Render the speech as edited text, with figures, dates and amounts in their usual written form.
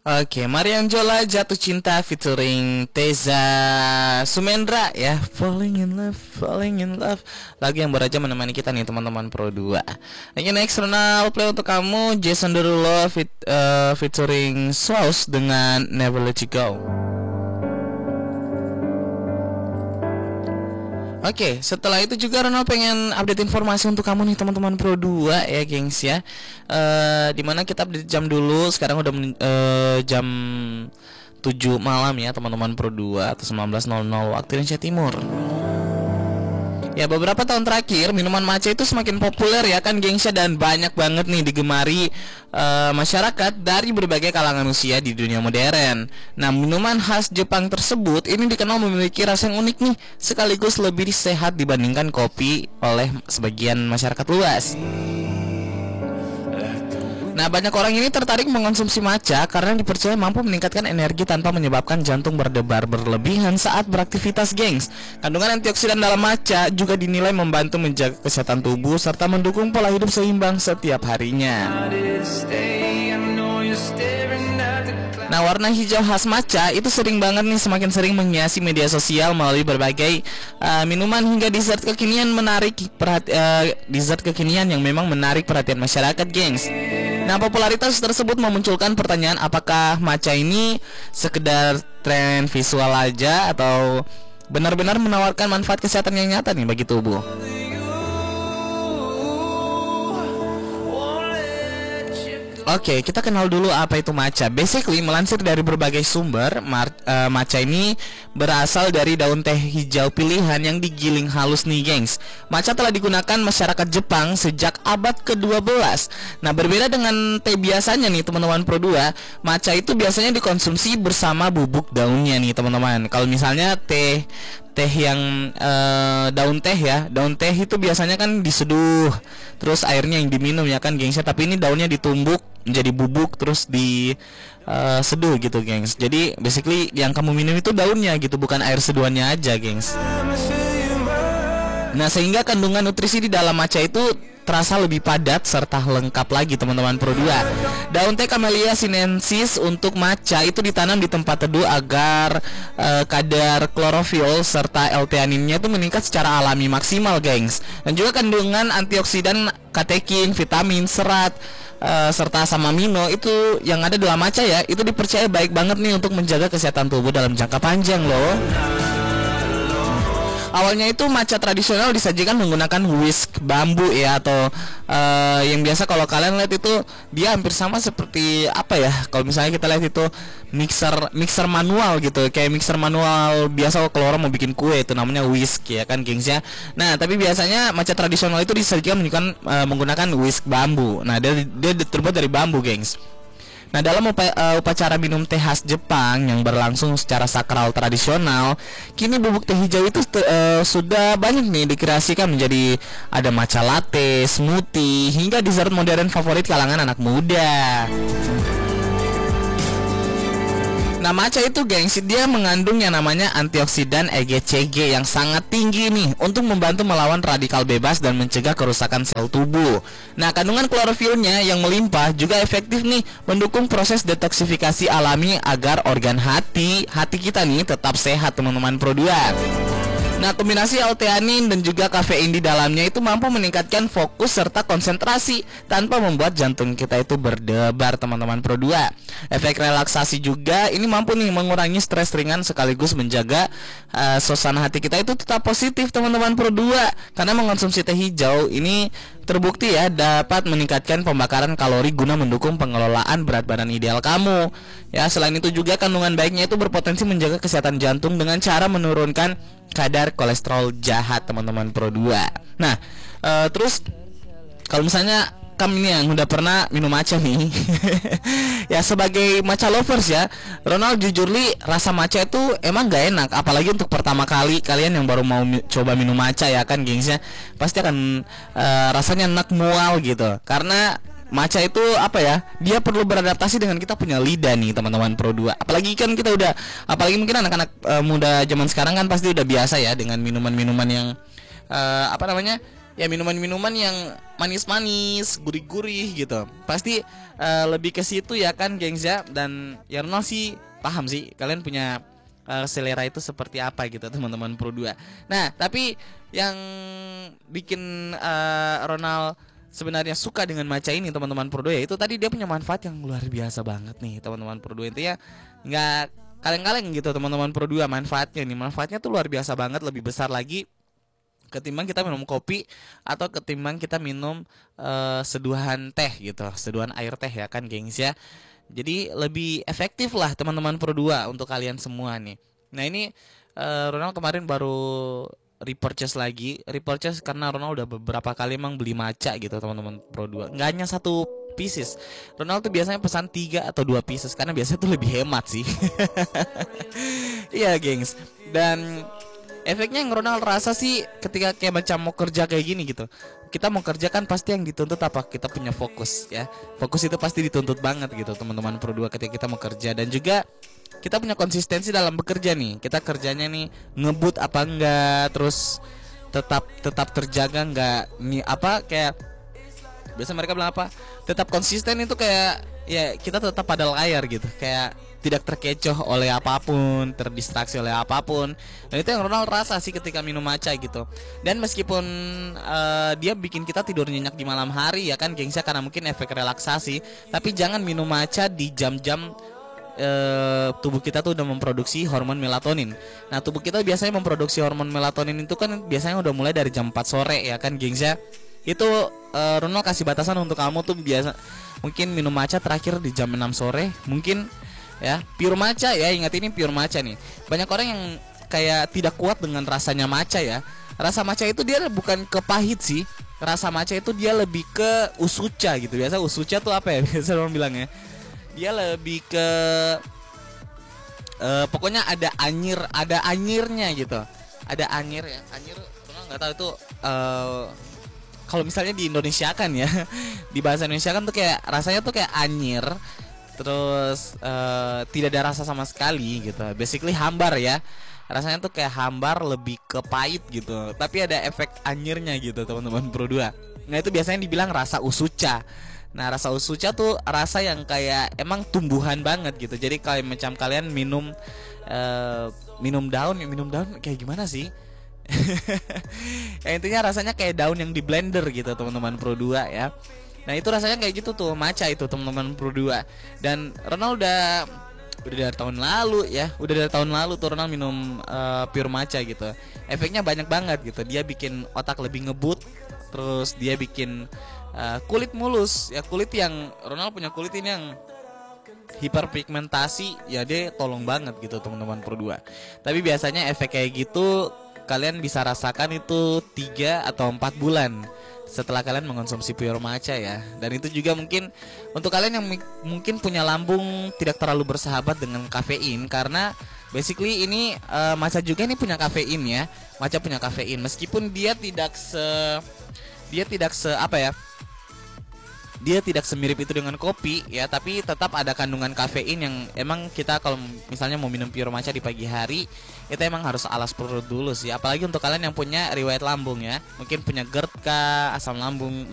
Oke, Mariam Jola Jatuh Cinta featuring Teza Sumendra ya, Falling in Love, Falling in Love. Lagu yang baru aja menemani kita nih teman-teman Pro 2. Oke, next Ronald play untuk kamu Jason Derulo featuring Swaus dengan Never Let You Go. Oke, setelah itu juga Ronald pengen update informasi untuk kamu nih teman-teman Pro 2 ya gengs ya. Dimana kita update jam dulu. Sekarang udah jam 7 malam ya teman-teman Pro 2 atau 19.00 waktu Indonesia Timur. Ya, beberapa tahun terakhir minuman matcha itu semakin populer ya kan gengsnya, dan banyak banget nih digemari masyarakat dari berbagai kalangan usia di dunia modern. Nah, minuman khas Jepang tersebut ini dikenal memiliki rasa yang unik nih, sekaligus lebih sehat dibandingkan kopi oleh sebagian masyarakat luas. Nah, banyak orang ini tertarik mengonsumsi matcha karena dipercaya mampu meningkatkan energi tanpa menyebabkan jantung berdebar berlebihan saat beraktivitas gengs. Kandungan antioksidan dalam matcha juga dinilai membantu menjaga kesehatan tubuh serta mendukung pola hidup seimbang setiap harinya. Nah, warna hijau khas matcha itu sering banget nih, semakin sering menghiasi media sosial melalui berbagai minuman hingga dessert kekinian yang memang menarik perhatian masyarakat, gengs. Nah, popularitas tersebut memunculkan pertanyaan apakah matcha ini sekedar tren visual aja atau benar-benar menawarkan manfaat kesehatan yang nyata nih bagi tubuh. Oke, kita kenal dulu apa itu matcha. Basically, melansir dari berbagai sumber, matcha ini berasal dari daun teh hijau pilihan yang digiling halus nih, gengs. Matcha telah digunakan masyarakat Jepang sejak abad ke-12. Nah, berbeda dengan teh biasanya nih, teman-teman Pro 2, matcha itu biasanya dikonsumsi bersama bubuk daunnya nih, teman-teman. Kalau misalnya teh yang daun teh itu biasanya kan diseduh, terus airnya yang diminum ya kan, gengsnya. Tapi ini daunnya ditumbuk menjadi bubuk terus diseduh gitu, gengs. Jadi basically yang kamu minum itu daunnya gitu, bukan air seduhannya aja, gengs. Nah, sehingga kandungan nutrisi di dalam matcha itu terasa lebih padat serta lengkap lagi, teman-teman Pro 2. Daun teh Camellia sinensis untuk matcha itu ditanam di tempat teduh agar kadar klorofil serta L-theaninnya itu meningkat secara alami maksimal, gengs. Dan juga kandungan antioksidan, katekin, vitamin, serat serta asam amino itu yang ada dalam matcha ya, itu dipercaya baik banget nih untuk menjaga kesehatan tubuh dalam jangka panjang loh. Awalnya itu matcha tradisional disajikan menggunakan whisk bambu ya, atau yang biasa kalau kalian lihat itu dia hampir sama seperti apa ya, kalau misalnya kita lihat itu mixer manual gitu, kayak mixer manual biasa kalau orang mau bikin kue itu namanya whisk ya kan, gengsnya. Nah, tapi biasanya matcha tradisional itu disajikan menggunakan whisk bambu. Nah, dia terbuat dari bambu, gengs. Nah, dalam upacara minum teh khas Jepang yang berlangsung secara sakral tradisional, kini bubuk teh hijau itu sudah banyak nih dikreasikan menjadi ada matcha latte, smoothie, hingga dessert modern favorit kalangan anak muda. Nah, matcha itu, gengs, dia mengandung yang namanya antioksidan EGCG yang sangat tinggi nih untuk membantu melawan radikal bebas dan mencegah kerusakan sel tubuh. Nah, kandungan klorofilnya yang melimpah juga efektif nih mendukung proses detoksifikasi alami agar organ hati kita nih tetap sehat, teman-teman Pro 2. Nah, kombinasi L-theanin dan juga kafein di dalamnya itu mampu meningkatkan fokus serta konsentrasi tanpa membuat jantung kita itu berdebar, teman-teman Pro 2. Efek relaksasi juga ini mampu nih mengurangi stres ringan sekaligus menjaga suasana hati kita itu tetap positif, teman-teman Pro 2. Karena mengonsumsi teh hijau ini terbukti ya dapat meningkatkan pembakaran kalori guna mendukung pengelolaan berat badan ideal kamu. Ya, selain itu juga kandungan baiknya itu berpotensi menjaga kesehatan jantung dengan cara menurunkan kadar kolesterol jahat, teman-teman Pro 2. Nah, terus kalau misalnya kamu ini yang udah pernah minum matcha nih ya, sebagai matcha lovers ya, Ronald jujur li, rasa matcha itu emang gak enak, apalagi untuk pertama kali kalian yang baru mau coba minum matcha ya kan, gengsnya, pasti akan rasanya enak mual gitu. Karena matcha itu apa ya, dia perlu beradaptasi dengan kita punya lidah nih, teman-teman Pro 2. Apalagi kan kita udah, apalagi mungkin anak-anak muda zaman sekarang kan pasti udah biasa ya dengan minuman-minuman yang ya minuman-minuman yang manis-manis, gurih-gurih gitu. Pasti lebih ke situ ya kan, gengs ya. Dan ya Ronald sih paham sih kalian punya selera itu seperti apa gitu teman-teman Pro 2. Nah, tapi yang bikin Ronald sebenarnya suka dengan matcha ini teman-teman Pro 2 ya, itu tadi dia punya manfaat yang luar biasa banget nih teman-teman Pro 2. Intinya nggak kaleng-kaleng gitu teman-teman Pro 2 manfaatnya nih. Manfaatnya tuh luar biasa banget, lebih besar lagi ketimbang kita minum kopi atau ketimbang kita minum seduhan teh gitu, seduhan air teh ya kan gengs ya. Jadi lebih efektif lah teman-teman Pro 2 untuk kalian semua nih. Nah ini Ronald kemarin baru repurchase karena Ronald udah beberapa kali emang beli matcha gitu teman-teman Pro 2. Nggak hanya satu pieces. Ronald tuh biasanya pesan 3 atau 2 pieces karena biasanya tuh lebih hemat sih. Iya gengs. Dan efeknya yang Ronald rasa sih ketika kayak macam mau kerja kayak gini gitu. Kita mau kerja kan pasti yang dituntut apa? Kita punya fokus ya. Fokus itu pasti dituntut banget gitu teman-teman Pro 2 ketika kita mau kerja. Dan juga kita punya konsistensi dalam bekerja nih. Kita kerjanya nih ngebut apa enggak, terus tetap terjaga enggak nih, apa kayak biasa mereka bilang apa? Tetap konsisten itu kayak ya kita tetap pada layar gitu. Kayak tidak terkecoh oleh apapun, terdistraksi oleh apapun. Dan itu yang Ronald rasa sih ketika minum matcha gitu. Dan meskipun dia bikin kita tidur nyenyak di malam hari ya kan gengsnya, karena mungkin efek relaksasi, tapi jangan minum matcha di jam-jam tubuh kita tuh udah memproduksi hormon melatonin. Nah tubuh kita biasanya memproduksi hormon melatonin itu kan biasanya udah mulai dari jam 4 sore ya kan gengsnya. Itu Ronald kasih batasan untuk kamu tuh biasa mungkin minum matcha terakhir di jam 6 sore mungkin ya. Pure matcha ya, ingat ini pure matcha nih. Banyak orang yang kayak tidak kuat dengan rasanya matcha ya. Rasa matcha itu dia bukan ke pahit sih. Rasa matcha itu dia lebih ke usucha gitu. Biasa usucha tuh apa ya? Biasa orang bilang ya. Dia lebih ke pokoknya ada anyirnya gitu. Ada anyir ya. Anyir orang nggak tahu itu kalau misalnya di Indonesia kan ya. Di bahasa Indonesia kan tuh kayak rasanya tuh kayak anyir. Terus tidak ada rasa sama sekali gitu. Basically hambar ya. Rasanya tuh kayak hambar, lebih ke pahit gitu. Tapi ada efek anyirnya gitu teman-teman Pro 2. Nah itu biasanya dibilang rasa usucha. Nah rasa usucha tuh rasa yang kayak emang tumbuhan banget gitu. Jadi kayak macam kalian minum daun kayak gimana sih? Ya intinya rasanya kayak daun yang di blender gitu teman-teman Pro 2 ya. Nah itu rasanya kayak gitu tuh matcha itu teman-teman Pro 2. Dan Ronald udah dari tahun lalu ya. Udah dari tahun lalu tuh Ronald minum pure matcha gitu. Efeknya banyak banget gitu. Dia bikin otak lebih ngebut. Terus dia bikin kulit mulus. Ya kulit yang Ronald punya kulit ini yang hiperpigmentasi. Ya dia tolong banget gitu teman-teman Pro 2. Tapi biasanya efek kayak gitu kalian bisa rasakan itu 3 atau 4 bulan setelah kalian mengonsumsi pure matcha ya. Dan itu juga mungkin untuk kalian yang mungkin punya lambung tidak terlalu bersahabat dengan kafein, karena basically ini matcha juga ini punya kafein ya. Matcha punya kafein meskipun dia tidak semirip itu dengan kopi ya, tapi tetap ada kandungan kafein yang emang kita kalau misalnya mau minum pure matcha di pagi hari itu emang harus alas perut dulu sih. Apalagi untuk kalian yang punya riwayat lambung ya, mungkin punya GERD kah, asam lambung